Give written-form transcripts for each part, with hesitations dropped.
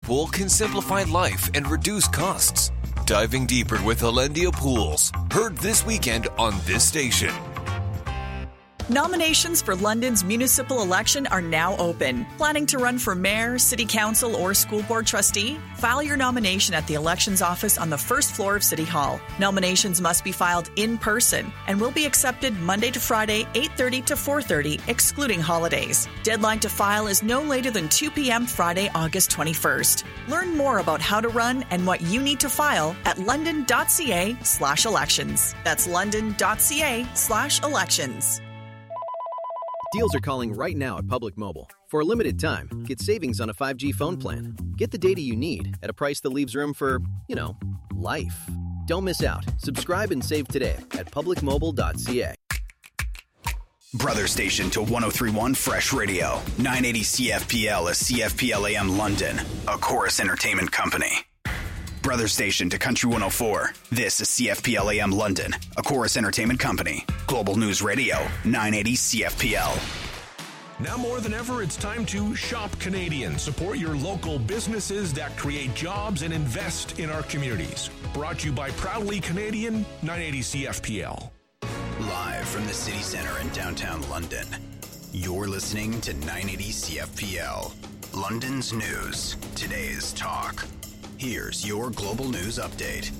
Pool can simplify life and reduce costs. Diving deeper with Alendia Pools. Heard this weekend on this station. Nominations for London's municipal election are now open. Planning to run for mayor, city council, or school board trustee? File your nomination at the elections office on the first floor of City Hall. Nominations must be filed in person and will be accepted Monday to Friday, 8:30 to 4:30, excluding holidays. Deadline to file is no later than 2 p.m. Friday, August 21st. Learn more about how to run and what you need to file at london.ca/elections. That's london.ca/elections. Deals are calling right now at Public Mobile. For a limited time, get savings on a 5G phone plan. Get the data you need at a price that leaves room for, life. Don't miss out. Subscribe and save today at publicmobile.ca. Brother station to 103.1 Fresh Radio. 980 CFPL is CFPL AM London, a Chorus Entertainment company. Brother station to Country 104. This is CFPL AM London, a Chorus Entertainment company. Global News Radio, 980 CFPL. Now more than ever, it's time to shop Canadian. Support your local businesses that create jobs and invest in our communities. Brought to you by Proudly Canadian, 980 CFPL. Live from the City Centre in downtown London, you're listening to 980 CFPL. London's news, today's talk. Here's your global news update.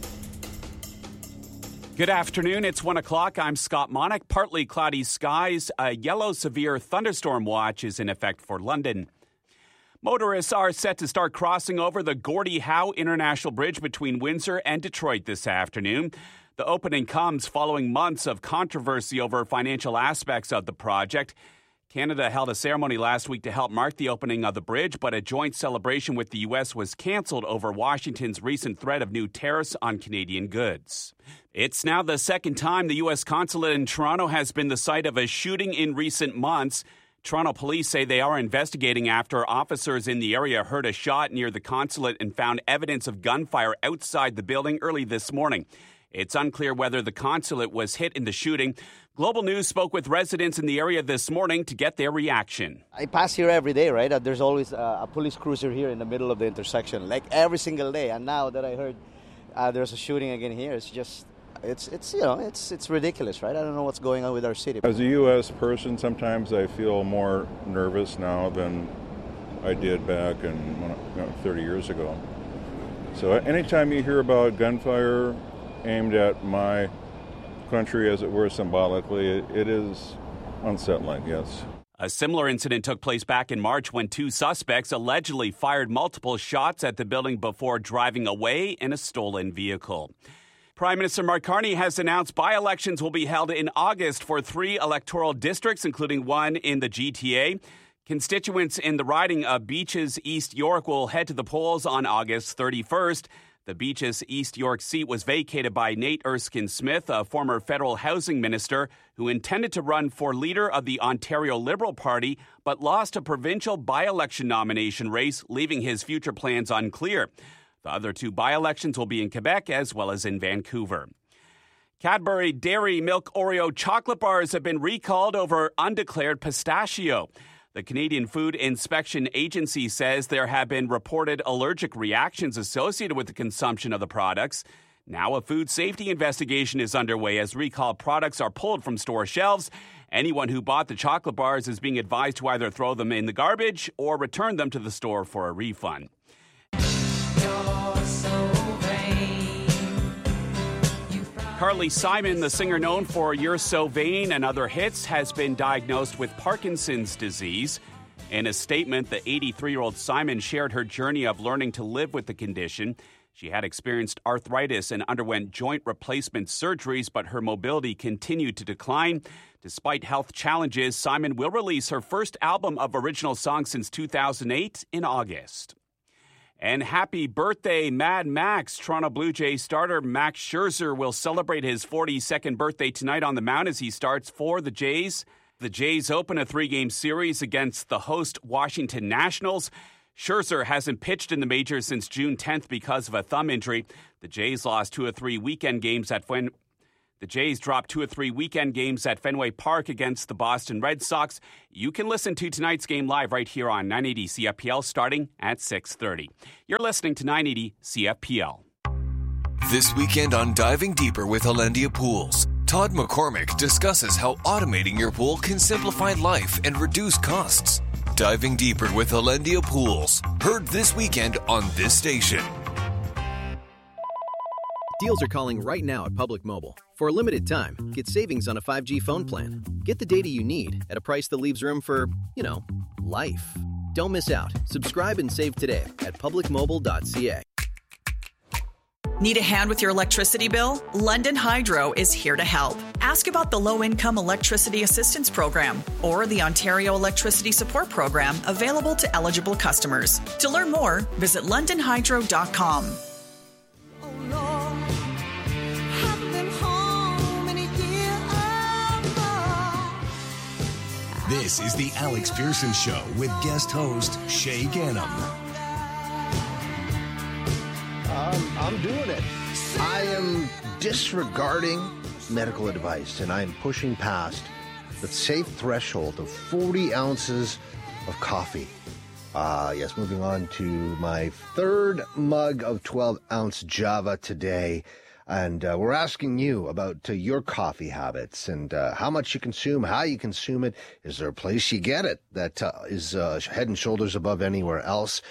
Good afternoon. It's 1 o'clock. I'm Scott Monick. Partly cloudy skies. A yellow severe thunderstorm watch is in effect for London. Motorists are set to start crossing over the Gordie Howe International Bridge between Windsor and Detroit this afternoon. The opening comes following months of controversy over financial aspects of the project. Canada held a ceremony last week to help mark the opening of the bridge, but a joint celebration with the U.S. was canceled over Washington's recent threat of new tariffs on Canadian goods. It's now the second time the U.S. consulate in Toronto has been the site of a shooting in recent months. Toronto police say they are investigating after officers in the area heard a shot near the consulate and found evidence of gunfire outside the building early this morning. It's unclear whether the consulate was hit in the shooting. Global News spoke with residents in the area this morning to get their reaction. I pass here every day, right? There's always a police cruiser here in the middle of the intersection, like every single day. And now that I heard there's a shooting again here, it's just, it's ridiculous, right? I don't know what's going on with our city. As a U.S. person, sometimes I feel more nervous now than I did back 30 years ago. So anytime you hear about gunfire aimed at my country, as it were, symbolically, it is unsettling, yes. A similar incident took place back in March when two suspects allegedly fired multiple shots at the building before driving away in a stolen vehicle. Prime Minister Mark Carney has announced by-elections will be held in August for 3 electoral districts, including one in the GTA. Constituents in the riding of Beaches East York will head to the polls on August 31st. The Beaches East York seat was vacated by Nate Erskine-Smith, a former federal housing minister who intended to run for leader of the Ontario Liberal Party, but lost a provincial by-election nomination race, leaving his future plans unclear. The other 2 by-elections will be in Quebec as well as in Vancouver. Cadbury Dairy Milk Oreo chocolate bars have been recalled over undeclared pistachio. The Canadian Food Inspection Agency says there have been reported allergic reactions associated with the consumption of the products. Now a food safety investigation is underway as recalled products are pulled from store shelves. Anyone who bought the chocolate bars is being advised to either throw them in the garbage or return them to the store for a refund. Carly Simon, the singer known for You're So Vain and other hits, has been diagnosed with Parkinson's disease. In a statement, the 83-year-old Simon shared her journey of learning to live with the condition. She had experienced arthritis and underwent joint replacement surgeries, but her mobility continued to decline. Despite health challenges, Simon will release her first album of original songs since 2008 in August. And happy birthday, Mad Max. Toronto Blue Jays starter Max Scherzer will celebrate his 42nd birthday tonight on the mound as he starts for the Jays. The Jays open a 3-game series against the host Washington Nationals. Scherzer hasn't pitched in the majors since June 10th because of a thumb injury. The Jays lost 2 of 3 weekend games at The Jays dropped 2 of 3 weekend games at Fenway Park against the Boston Red Sox. You can listen to tonight's game live right here on 980 CFPL starting at 6:30. You're listening to 980 CFPL. This weekend on Diving Deeper with Hollandia Pools, Todd McCormick discusses how automating your pool can simplify life and reduce costs. Diving Deeper with Hollandia Pools, heard this weekend on this station. Deals are calling right now at Public Mobile. For a limited time, get savings on a 5G phone plan. Get the data you need at a price that leaves room for, life. Don't miss out. Subscribe and save today at publicmobile.ca. Need a hand with your electricity bill? London Hydro is here to help. Ask about the Low-Income Electricity Assistance Program or the Ontario Electricity Support Program available to eligible customers. To learn more, visit londonhydro.com. This is the Alex Pearson Show with guest host Shay Gannam. I'm doing it. I am disregarding medical advice, and I'm pushing past the safe threshold of 40 ounces of coffee. Yes, moving on to my third mug of 12-ounce Java today. And we're asking you about your coffee habits and how much you consume, how you consume it. Is there a place you get it that is head and shoulders above anywhere else?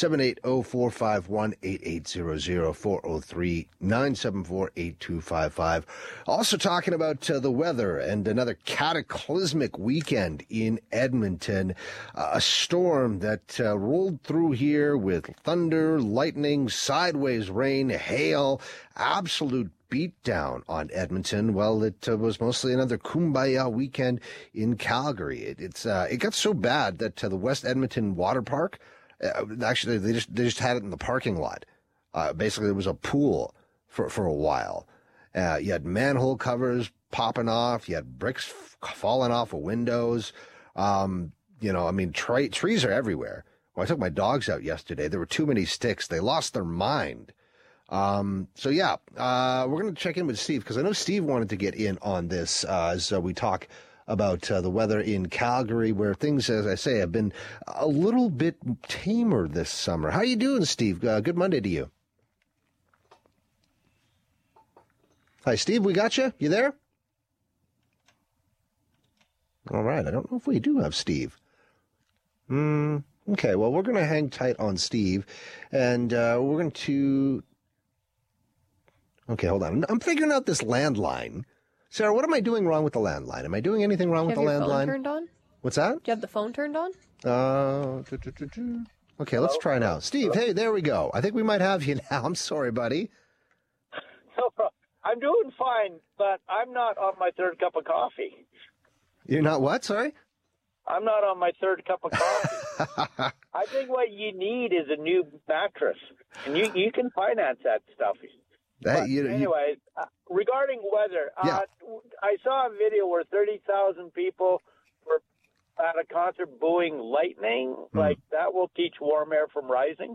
780-451-8800, 403-974-8255. Also talking about the weather and another cataclysmic weekend in Edmonton. A storm that rolled through here with thunder, lightning, sideways rain, hail, absolute beatdown on Edmonton. Well, it was mostly another kumbaya weekend in Calgary. It got so bad that the West Edmonton Water Park, actually they just had it in the parking lot. Basically, it was a pool for a while. You had manhole covers popping off. You had bricks falling off of windows. Trees are everywhere. When I took my dogs out yesterday, there were too many sticks. They lost their mind. We're going to check in with Steve because I know Steve wanted to get in on this as we talk about the weather in Calgary, where things, as I say, have been a little bit tamer this summer. How you doing, Steve? Good Monday to you. Hi, Steve. We got you? You there? All right. I don't know if we do have Steve. Okay. Well, we're going to hang tight on Steve, and we're going to... Okay, hold on. I'm figuring out this landline. Sarah, what am I doing wrong with the landline? Am I doing anything wrong with the landline? Do you have your phone turned on? What's that? Do you have the phone turned on? Okay, let's try now. Steve, hey, there we go. I think we might have you now. I'm sorry, buddy. No problem. I'm doing fine, but I'm not on my third cup of coffee. You're not what? Sorry? I'm not on my third cup of coffee. I think what you need is a new mattress, and you can finance that stuff. Anyway, regarding weather, I saw a video where 30,000 people were at a concert booing lightning. Like, that will teach warm air from rising.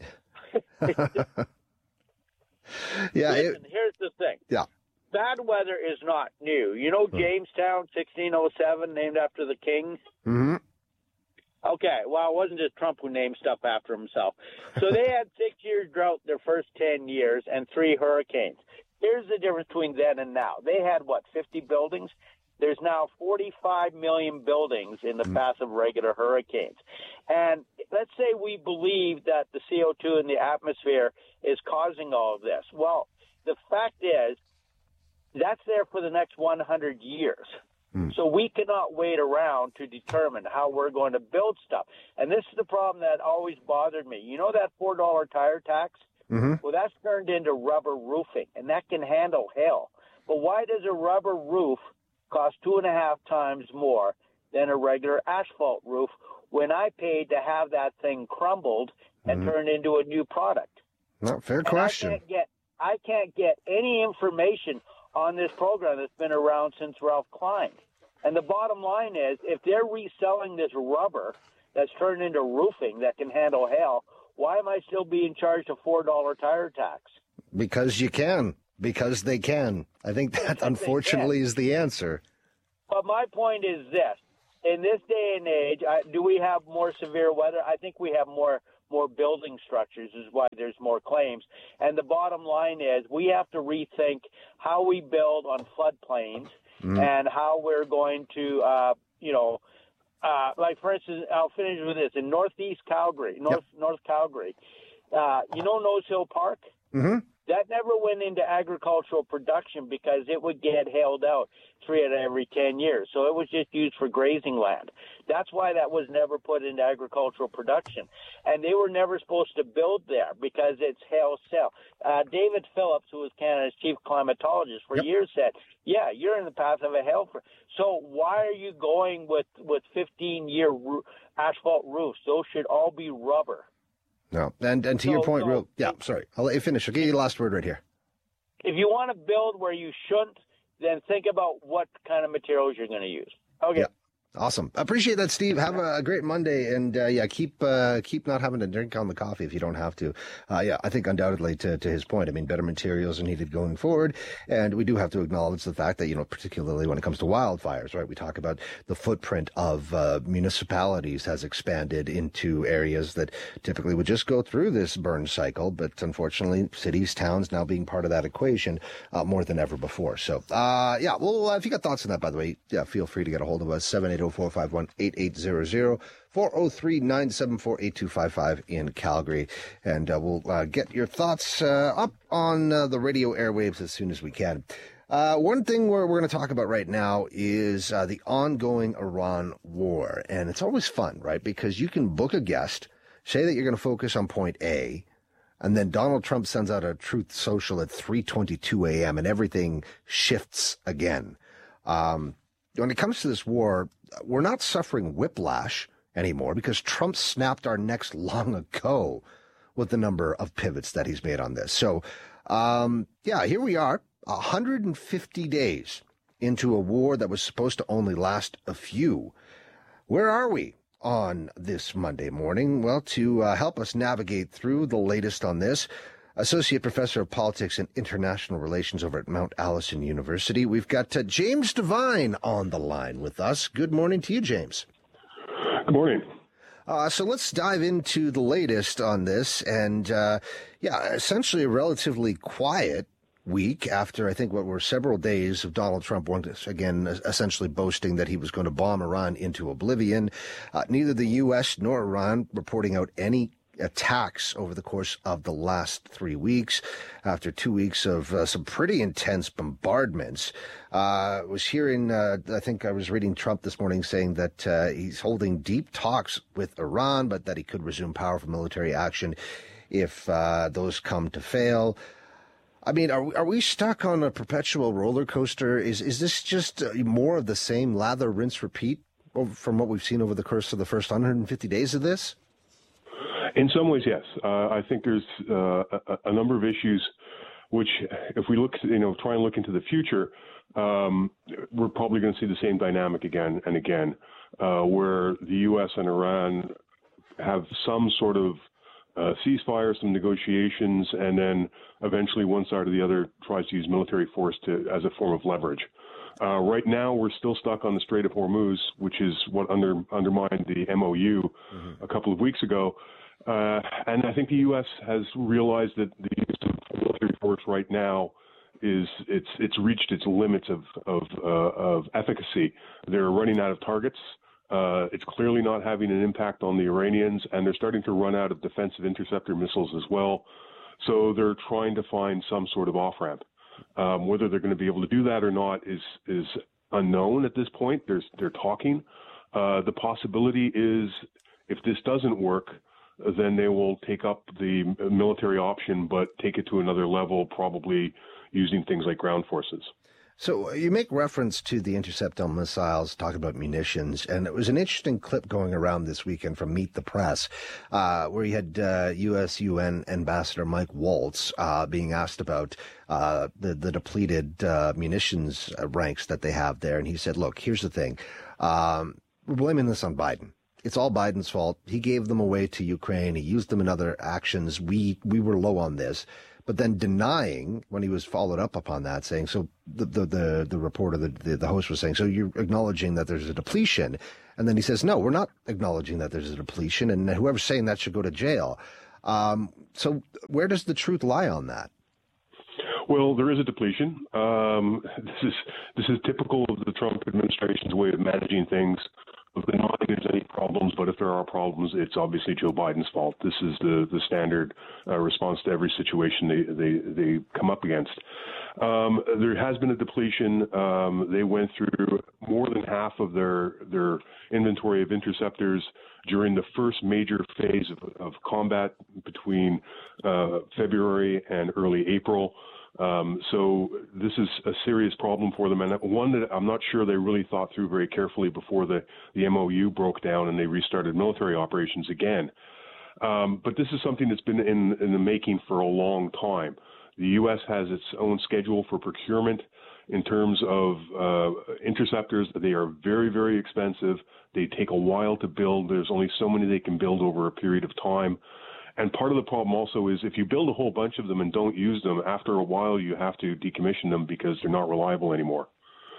Listen, here's the thing. Yeah. Bad weather is not new. You know Jamestown, 1607, named after the king? Mm-hmm. Okay, well, it wasn't just Trump who named stuff after himself. So they had 6 years drought their first 10 years and 3 hurricanes. Here's the difference between then and now. They had, 50 buildings? There's now 45 million buildings in the path of regular hurricanes. And let's say we believe that the CO2 in the atmosphere is causing all of this. Well, the fact is, that's there for the next 100 years. So we cannot wait around to determine how we're going to build stuff. And this is the problem that always bothered me. You know that $4 tire tax? Mm-hmm. Well, that's turned into rubber roofing, and that can handle hail. But why does a rubber roof cost 2.5 times more than a regular asphalt roof when I paid to have that thing crumbled and turned into a new product? Well, fair question. I can't get any information on this program that's been around since Ralph Klein. And the bottom line is, if they're reselling this rubber that's turned into roofing that can handle hail, why am I still being charged a $4 tire tax? Because you can. Because they can. I think that, unfortunately, is the answer. But my point is this. In this day and age, do we have more severe weather? I think we have more building structures is why there's more claims. And the bottom line is we have to rethink how we build on floodplains and how we're going to, like, for instance, I'll finish with this. In North Calgary, Nose Hill Park? Mm-hmm. That never went into agricultural production because it would get hailed out 3 out of every 10 years. So it was just used for grazing land. That's why that was never put into agricultural production. And they were never supposed to build there because it's hail cell. David Phillips, who was Canada's chief climatologist for years, said, yeah, you're in the path of a hail. So why are you going with 15-year asphalt roofs? Those should all be rubber. No, and to your point, sorry, I'll let you finish. I'll give you the last word right here. If you want to build where you shouldn't, then think about what kind of materials you're going to use. Okay. Yeah. Awesome. I appreciate that, Steve. Have a great Monday, and keep not having to drink on the coffee if you don't have to. I think undoubtedly to his point, I mean, better materials are needed going forward, and we do have to acknowledge the fact that, particularly when it comes to wildfires, right? We talk about the footprint of municipalities has expanded into areas that typically would just go through this burn cycle, but unfortunately, cities, towns now being part of that equation more than ever before. So, if you got thoughts on that, by the way, feel free to get a hold of us, 780-451-8800, 403-974-8255 in Calgary. And we'll get your thoughts up on the radio airwaves as soon as we can. One thing we're going to talk about right now is the ongoing Iran war. And it's always fun, right? Because you can book a guest, say that you're going to focus on point A, and then Donald Trump sends out a Truth Social at 3:22 a.m. and everything shifts again. When it comes to this war, we're not suffering whiplash anymore because Trump snapped our necks long ago with the number of pivots that he's made on this. So, here we are, 150 days into a war that was supposed to only last a few. Where are we on this Monday morning? Well, to help us navigate through the latest on this, Associate Professor of Politics and International Relations over at Mount Allison University, we've got James Devine on the line with us. Good morning to you, James. Good morning. So let's dive into the latest on this. And, essentially a relatively quiet week after, I think, what were several days of Donald Trump once again essentially boasting that he was going to bomb Iran into oblivion. Neither the U.S. nor Iran reporting out any attacks over the course of the last 3 weeks after 2 weeks of some pretty intense bombardments. I was hearing, I think I was reading Trump this morning saying that he's holding deep talks with Iran, but that he could resume powerful military action if those come to fail. I mean, are we stuck on a perpetual roller coaster? Is this just more of the same lather, rinse, repeat from what we've seen over the course of the first 150 days of this? In some ways, yes. I think there's a number of issues which, if we look, try and look into the future, we're probably going to see the same dynamic again and again, where the U.S. and Iran have some sort of ceasefire, some negotiations, and then eventually one side or the other tries to use military force as a form of leverage. Right now, we're still stuck on the Strait of Hormuz, which is what undermined the MOU a couple of weeks ago. And I think the U.S. has realized that the use of military force right now it's reached its limits of efficacy. They're running out of targets. It's clearly not having an impact on the Iranians, and they're starting to run out of defensive interceptor missiles as well. So they're trying to find some sort of off-ramp. Whether they're going to be able to do that or not is unknown at this point. They're talking. The possibility is, if this doesn't work, then they will take up the military option, but take it to another level, probably using things like ground forces. So you make reference to the interceptor missiles, talk about munitions, and it was an interesting clip going around this weekend from Meet the Press, where you had U.S.-UN Ambassador Mike Waltz being asked about the depleted munitions ranks that they have there. And he said, look, here's the thing. We're blaming this on Biden. it's all Biden's fault. He gave them away to Ukraine. He used them in other actions. We were low on this. But then denying, when he was followed up upon that, saying, so the reporter, the host was saying, so you're acknowledging that there's a depletion. And then he says, no, we're not acknowledging that there's a depletion, and whoever's saying that should go to jail. So where does the truth lie on that? Well, there is a depletion. This is typical of the Trump administration's way of managing things. Of denying there's any problems, but if there are problems, it's obviously Joe Biden's fault. This is the standard response to every situation they come up against. There has been a depletion. They went through more than half of their inventory of interceptors during the first major phase of combat between February and early April. So this is a serious problem for them, and one that I'm not sure they really thought through very carefully before the MOU broke down and they restarted military operations again. But this is something that's been in the making for a long time. The U.S. has its own schedule for procurement in terms of interceptors. They are very, very expensive. They take a while to build. There's only so many they can build over a period of time. And part of the problem also is if you build a whole bunch of them and don't use them, after a while you have to decommission them because they're not reliable anymore.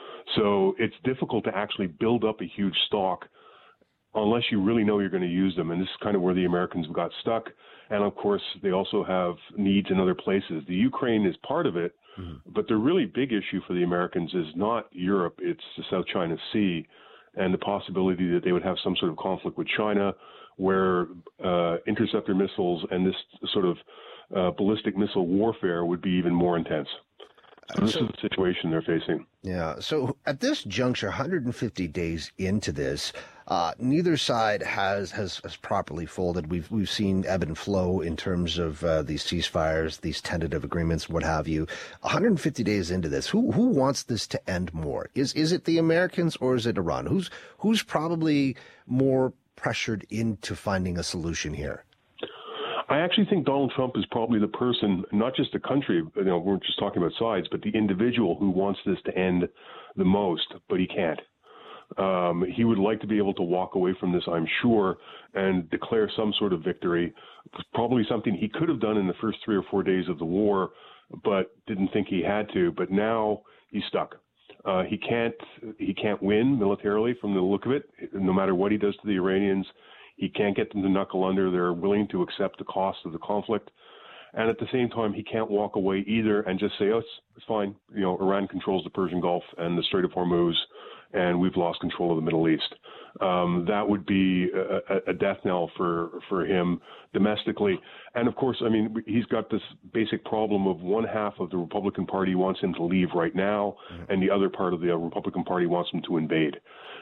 So it's difficult to actually build up a huge stock unless you really know you're going to use them. And this is kind of where the Americans got stuck. And, of course, they also have needs in other places. The Ukraine is part of it, but the really big issue for the Americans is not Europe. It's the South China Sea and the possibility that they would have some sort of conflict with China where interceptor missiles and this sort of ballistic missile warfare would be even more intense. So this is the situation they're facing. Yeah. So at this juncture, 150 days into this, neither side has properly folded. We've seen ebb and flow in terms of these ceasefires, these tentative agreements, what have you. 150 days into this, who wants this to end more? Is it the Americans or is it Iran? Who's probably more pressured into finding a solution here? I actually think Donald Trump is probably the person, not just the country, we're just talking about sides, but the individual who wants this to end the most, but he can't. He would like to be able to walk away from this, I'm sure, and declare some sort of victory, probably something he could have done in the first 3 or 4 days of the war, but didn't think he had to. But now he's stuck. He can't win militarily from the look of it, no matter what he does to the Iranians. He can't get them to knuckle under. They're willing to accept the cost of the conflict. And at the same time, he can't walk away either and just say, oh, it's fine. Iran controls the Persian Gulf and the Strait of Hormuz, and we've lost control of the Middle East. That would be a death knell for him domestically. And, of course, he's got this basic problem of one half of the Republican Party wants him to leave right now, and the other part of the Republican Party wants him to invade.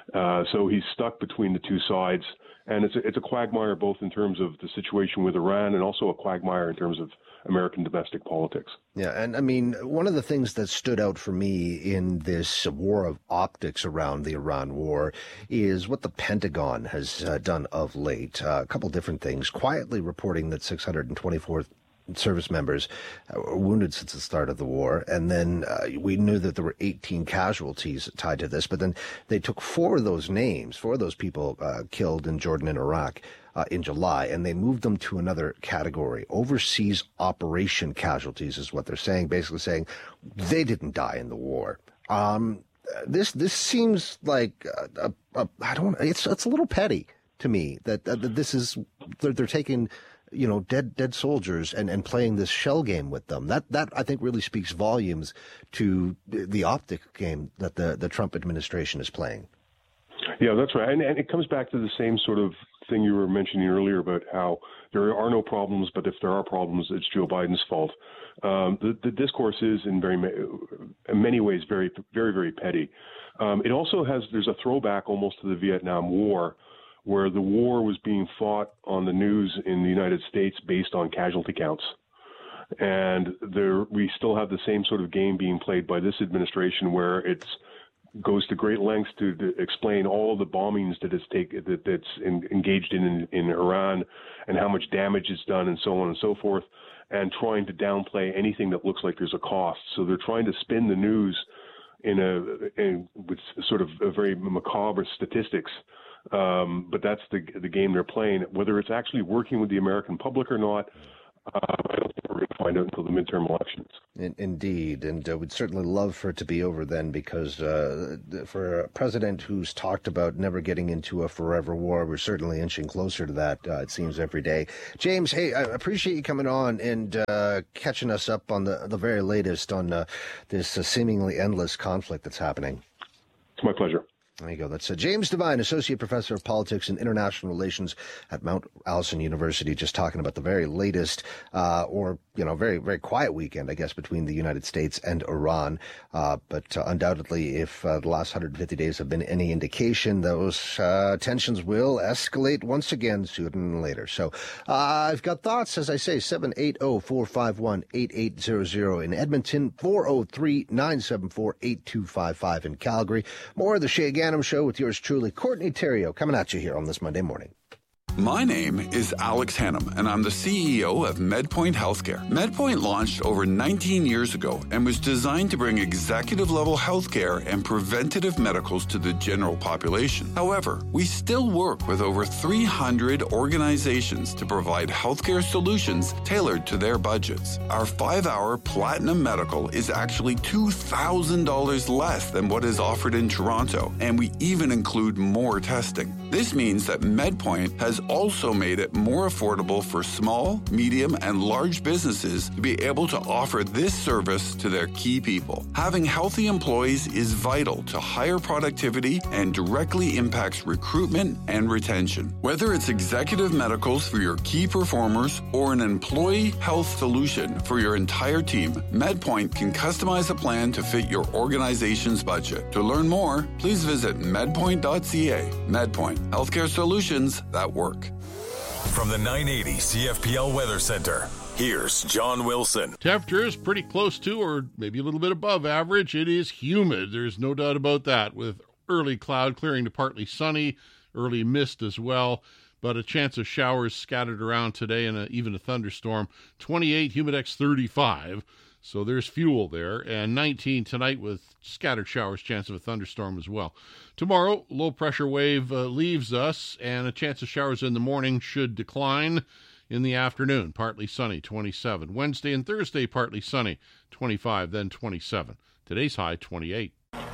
So he's stuck between the two sides. And it's a quagmire both in terms of the situation with Iran and also a quagmire in terms of American domestic politics. Yeah, and one of the things that stood out for me in this war of optics around the Iran war is what the Pentagon has done of late. A couple different things, quietly reporting that 624 service members were wounded since the start of the war. And then we knew that there were 18 casualties tied to this. But then they took four of those people killed in Jordan and Iraq in July, and they moved them to another category. Overseas operation casualties is what they're saying, basically saying they didn't die in the war. This seems like it's a little petty to me that this is they're taking dead soldiers and playing this shell game with them. That I think really speaks volumes to the optic game that the Trump administration is playing. Yeah, that's right. And it comes back to the same sort of thing you were mentioning earlier about how there are no problems, but if there are problems, it's Joe Biden's fault. The discourse is in many ways very, very, very petty. It also there's a throwback almost to the Vietnam War, where the war was being fought on the news in the United States based on casualty counts. And we still have the same sort of game being played by this administration where it goes to great lengths to explain all of the bombings that's engaged in Iran and how much damage it's done and so on and so forth, and trying to downplay anything that looks like there's a cost. So they're trying to spin the news with sort of a very macabre statistics But that's the game they're playing. Whether it's actually working with the American public or not, I don't think we're going to find out until the midterm elections. Indeed, and we'd certainly love for it to be over then, because for a president who's talked about never getting into a forever war, we're certainly inching closer to that, it seems, every day. James, hey, I appreciate you coming on and catching us up on the very latest on this seemingly endless conflict that's happening. It's my pleasure. There you go. That's James Devine, Associate Professor of Politics and International Relations at Mount Allison University, just talking about the very latest, very, very quiet weekend, I guess, between the United States and Iran. But undoubtedly, if the last 150 days have been any indication, those tensions will escalate once again sooner than later. So I've got thoughts, as I say, 780-451-8800 in Edmonton, 403-974-8255 in Calgary. More of the Shay Gannon Show with yours truly, Courtney Theriault, coming at you here on this Monday morning. My name is Alex Hannum, and I'm the CEO of MedPoint Healthcare. MedPoint launched over 19 years ago and was designed to bring executive-level healthcare and preventative medicals to the general population. However, we still work with over 300 organizations to provide healthcare solutions tailored to their budgets. Our 5-hour Platinum Medical is actually $2,000 less than what is offered in Toronto, and we even include more testing. This means that MedPoint has also made it more affordable for small, medium, and large businesses to be able to offer this service to their key people. Having healthy employees is vital to higher productivity and directly impacts recruitment and retention. Whether it's executive medicals for your key performers or an employee health solution for your entire team, MedPoint can customize a plan to fit your organization's budget. To learn more, please visit medpoint.ca. MedPoint, healthcare solutions that work. From the 980 CFPL Weather Center, here's John Wilson. Temperature is pretty close to, or maybe a little bit above average. It is humid. There's no doubt about that, with early cloud clearing to partly sunny, early mist as well, but a chance of showers scattered around today and even a thunderstorm. 28, Humidex 35. So there's fuel there, and 19 tonight with scattered showers, chance of a thunderstorm as well. Tomorrow, low pressure wave leaves us, and a chance of showers in the morning should decline in the afternoon. Partly sunny, 27. Wednesday and Thursday, partly sunny, 25, then 27. Today's high, 28.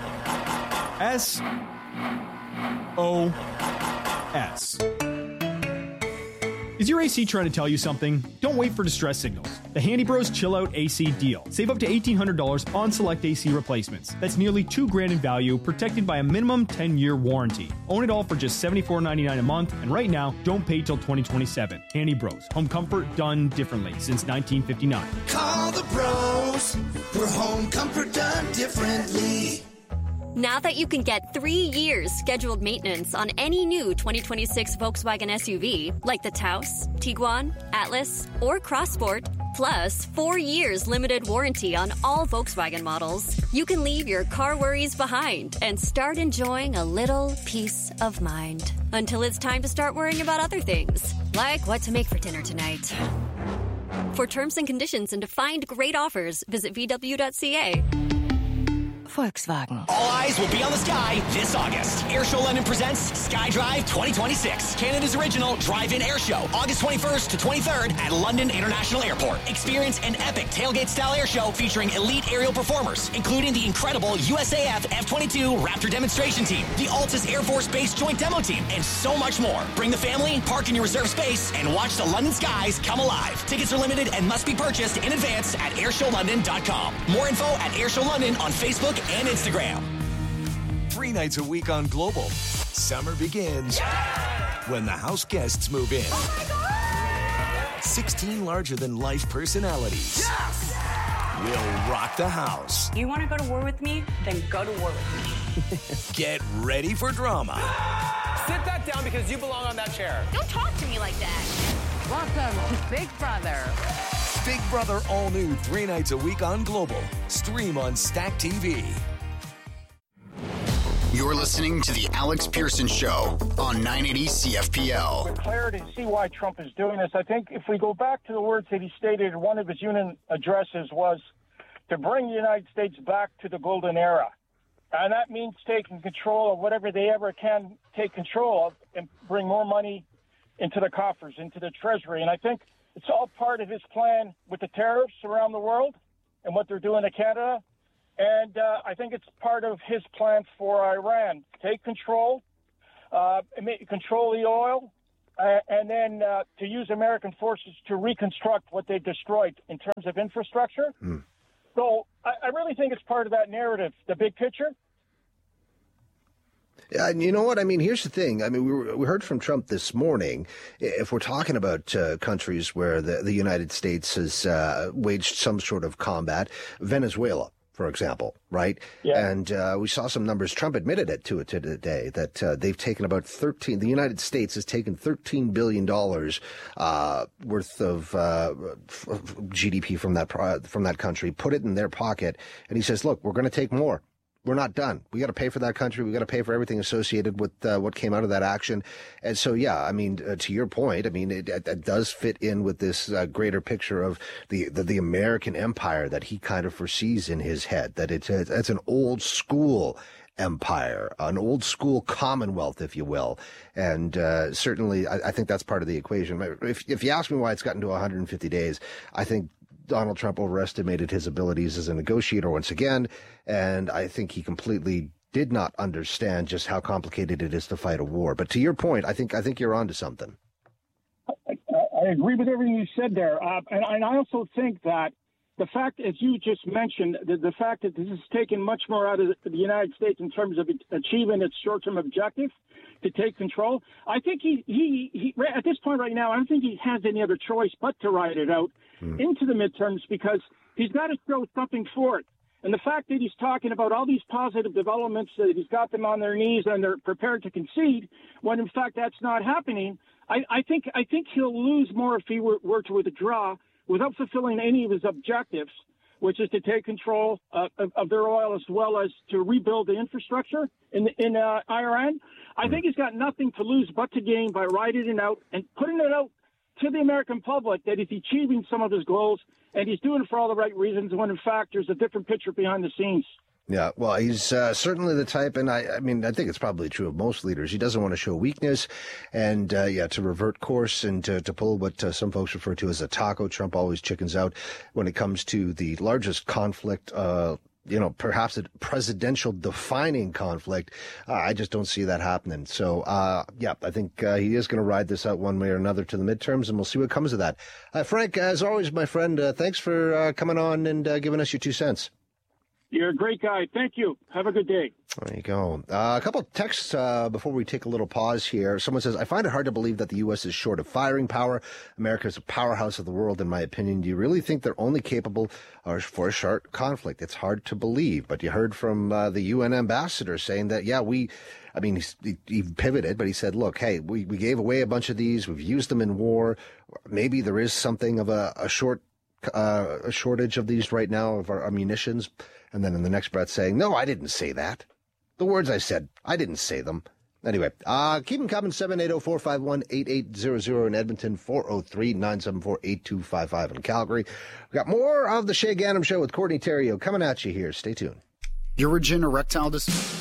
SOS. Is your AC trying to tell you something? Don't wait for distress signals. The Handy Bros Chill Out AC deal. Save up to $1,800 on select AC replacements. That's nearly $2,000 in value, protected by a minimum 10-year warranty. Own it all for just $74.99 a month, and right now, don't pay till 2027. Handy Bros. Home comfort done differently since 1959. Call the bros for home comfort done differently. Now that you can get 3 years scheduled maintenance on any new 2026 Volkswagen SUV, like the Taos, Tiguan, Atlas, or Crossport, plus 4 years limited warranty on all Volkswagen models, you can leave your car worries behind and start enjoying a little peace of mind. Until it's time to start worrying about other things, like what to make for dinner tonight. For terms and conditions and to find great offers, visit VW.ca. Volkswagen. All eyes will be on the sky this August. Airshow London presents SkyDrive 2026, Canada's original drive-in airshow, August 21st to 23rd at London International Airport. Experience an epic tailgate-style airshow featuring elite aerial performers, including the incredible USAF F-22 Raptor demonstration team, the Altus Air Force Base Joint Demo Team, and so much more. Bring the family, park in your reserved space, and watch the London skies come alive. Tickets are limited and must be purchased in advance at airshowlondon.com. More info at Airshow London on Facebook and Instagram. 3 nights a week on Global. Summer begins when the house guests move in. 16 larger-than-life personalities will rock the house. You want to go to war with me? Then go to war with me. Get ready for drama. Sit that down because you belong on that chair. Don't talk to me like that. Welcome to Big Brother. Big Brother all new 3 nights a week on Global. Stream on Stack TV. You're listening to The Alex Pearson Show on 980 CFPL. For clarity to see why Trump is doing this, I think if we go back to the words that he stated in one of his Union addresses was to bring the United States back to the golden era. And that means taking control of whatever they ever can take control of and bring more money into the coffers, into the Treasury. And I think it's all part of his plan with the tariffs around the world and what they're doing to Canada. And I think it's part of his plan for Iran. Take control, control the oil, and then to use American forces to reconstruct what they've destroyed in terms of infrastructure. So I really think it's part of that narrative, the big picture. Yeah, and you know what? I mean, here's the thing. I mean, we heard from Trump this morning. If we're talking about countries where the United States has waged some sort of combat, Venezuela, for example, right? Yeah. And we saw some numbers. Trump admitted it today that they've taken about the United States has taken $13 billion worth of GDP from that country, put it in their pocket. And he says, look, we're going to take more. We're not done. We got to pay for that country. We got to pay for everything associated with what came out of that action. And so, yeah, I mean, to your point, I mean, it does fit in with this greater picture of the American empire that he kind of foresees in his head, that it's an old school empire, an old school commonwealth, if you will. And certainly, I think that's part of the equation. If you ask me why it's gotten to 150 days, I think Donald Trump overestimated his abilities as a negotiator once again, and I think he completely did not understand just how complicated it is to fight a war. But to your point, I think you're onto something. I agree with everything you said there, and I also think that the fact, as you just mentioned, the fact that this has taken much more out of the United States in terms of achieving its short-term objective to take control, I think he at this point right now, I don't think he has any other choice but to ride it out into the midterms, because he's got to show something for it. And the fact that he's talking about all these positive developments, that he's got them on their knees and they're prepared to concede, when in fact that's not happening, I think he'll lose more if he were to withdraw without fulfilling any of his objectives, which is to take control of their oil as well as to rebuild the infrastructure in Iran. I think he's got nothing to lose but to gain by riding it out and putting it out to the American public that he's achieving some of his goals, and he's doing it for all the right reasons, when in fact there's a different picture behind the scenes. Yeah, well, he's certainly the type, and I mean, I think it's probably true of most leaders. He doesn't want to show weakness, and to revert course and to pull what some folks refer to as a taco. Trump always chickens out when it comes to the largest conflict, perhaps a presidential defining conflict. I just don't see that happening. So, I think he is going to ride this out one way or another to the midterms, and we'll see what comes of that. Frank, as always, my friend, thanks for coming on and giving us your 2 cents. You're a great guy. Thank you. Have a good day. There you go. A couple of texts before we take a little pause here. Someone says, I find it hard to believe that the U.S. is short of firing power. America is a powerhouse of the world, in my opinion. Do you really think they're only capable for a short conflict? It's hard to believe. But you heard from the UN ambassador saying that, he pivoted, but he said, look, hey, we gave away a bunch of these. We've used them in war. Maybe there is something of a shortage of these right now, of our munitions. And then in the next breath saying, no, I didn't say that. The words I said, I didn't say them. Anyway, keep them coming, 780-451-8800 in Edmonton, 403-974-8255 in Calgary. We've got more of the Shay Ganem Show with Courtney Theriault coming at you here. Stay tuned. Urogenital erectile dysfunction.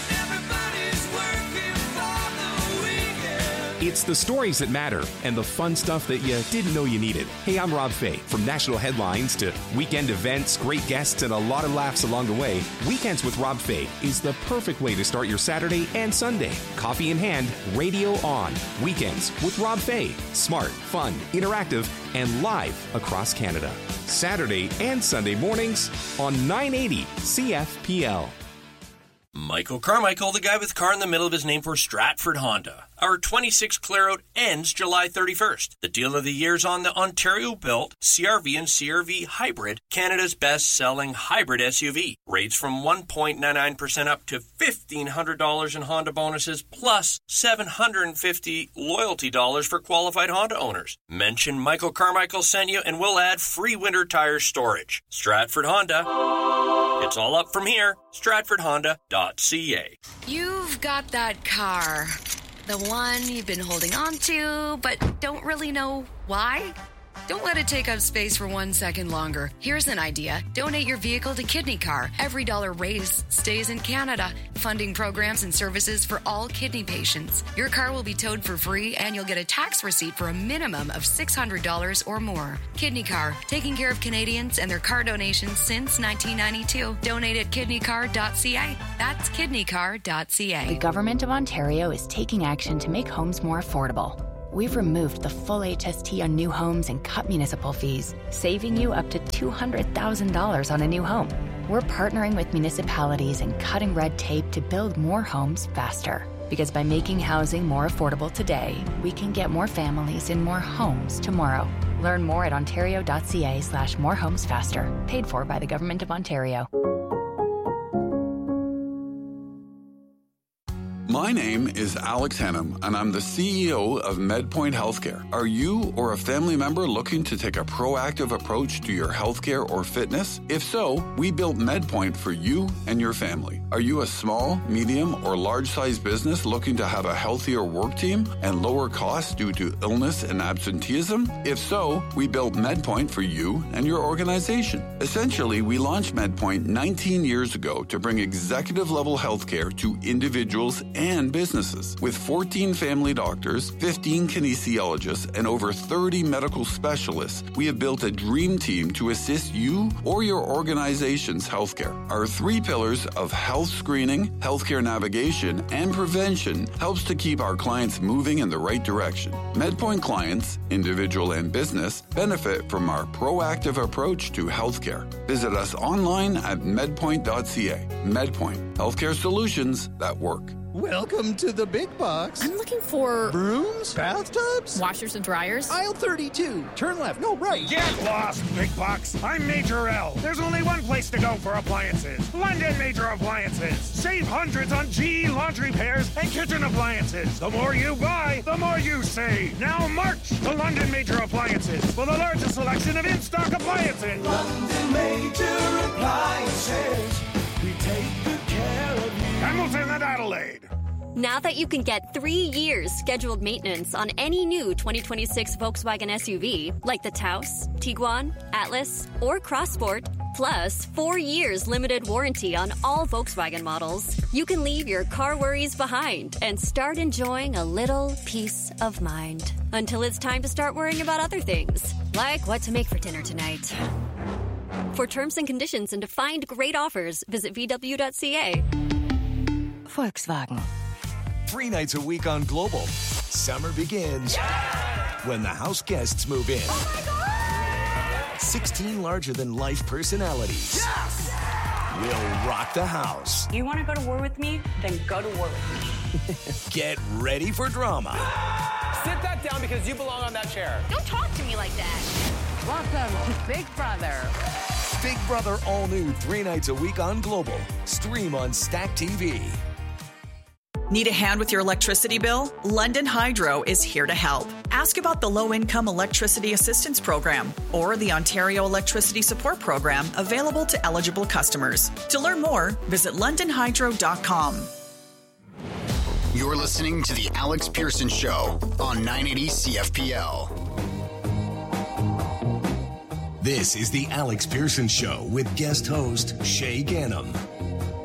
It's the stories that matter and the fun stuff that you didn't know you needed. Hey, I'm Rob Fay. From national headlines to weekend events, great guests, and a lot of laughs along the way, Weekends with Rob Fay is the perfect way to start your Saturday and Sunday. Coffee in hand, radio on. Weekends with Rob Fay. Smart, fun, interactive, and live across Canada. Saturday and Sunday mornings on 980 CFPL. Michael Carmichael, the guy with the car in the middle of his name for Stratford Honda. Our 26 Claro ends July 31st. The deal of the year's on the Ontario-built CR-V and CR-V Hybrid, Canada's best-selling hybrid SUV. Rates from 1.99% up to $1,500 in Honda bonuses, plus $750 loyalty dollars for qualified Honda owners. Mention Michael Carmichael sent you, and we'll add free winter tire storage. Stratford Honda. It's all up from here. StratfordHonda.ca. You've got that car. The one you've been holding on to, but don't really know why? Don't let it take up space for 1 second longer. Here's an idea. Donate your vehicle to Kidney Car. Every dollar raised stays in Canada, funding programs and services for all kidney patients. Your car will be towed for free, and you'll get a tax receipt for a minimum of $600 or more. Kidney Car, taking care of Canadians and their car donations since 1992. Donate at kidneycar.ca. That's kidneycar.ca. The Government of Ontario is taking action to make homes more affordable. We've removed the full HST on new homes and cut municipal fees, saving you up to $200,000 on a new home. We're partnering with municipalities and cutting red tape to build more homes faster. Because by making housing more affordable today, we can get more families in more homes tomorrow. Learn more at ontario.ca/morehomesfaster. Paid for by the Government of Ontario. My name is Alex Hannum, and I'm the CEO of MedPoint Healthcare. Are you or a family member looking to take a proactive approach to your healthcare or fitness? If so, we built MedPoint for you and your family. Are you a small, medium, or large-sized business looking to have a healthier work team and lower costs due to illness and absenteeism? If so, we built MedPoint for you and your organization. Essentially, we launched MedPoint 19 years ago to bring executive-level healthcare to individuals and businesses. With 14 family doctors, 15 kinesiologists, and over 30 medical specialists, we have built a dream team to assist you or your organization's healthcare. Our 3 pillars of health screening, healthcare navigation, and prevention helps to keep our clients moving in the right direction. MedPoint clients, individual and business, benefit from our proactive approach to healthcare. Visit us online at medpoint.ca. MedPoint, healthcare solutions that work. Welcome to the big box. I'm looking for... brooms? Bathtubs? Washers and dryers? Aisle 32. Turn left. No, right. Get lost, big box. I'm Major L. There's only one place to go for appliances. London Major Appliances. Save hundreds on GE laundry pairs and kitchen appliances. The more you buy, the more you save. Now march to London Major Appliances for the largest selection of in-stock appliances. London Major Appliances. We take good care of you. Hamilton and Adelaide. Now that you can get 3 years scheduled maintenance on any new 2026 Volkswagen SUV, like the Taos, Tiguan, Atlas, or Crossport, plus 4 years limited warranty on all Volkswagen models, you can leave your car worries behind and start enjoying a little peace of mind. Until it's time to start worrying about other things, like what to make for dinner tonight. For terms and conditions and to find great offers, visit VW.ca. Volkswagen. 3 nights a week on Global. Summer begins when the house guests move in. 16 larger-than-life personalities will rock the house. You want to go to war with me? Then go to war with me. Get ready for drama. Sit that down because you belong on that chair. Don't talk to me like that. Welcome to Big Brother. Big Brother all new 3 nights a week on Global. Stream on Stack TV. Need a hand with your electricity bill? London Hydro is here to help. Ask about the Low-Income Electricity Assistance Program or the Ontario Electricity Support Program available to eligible customers. To learn more, visit londonhydro.com. You're listening to The Alex Pearson Show on 980 CFPL. This is The Alex Pearson Show with guest host Shay Gannam.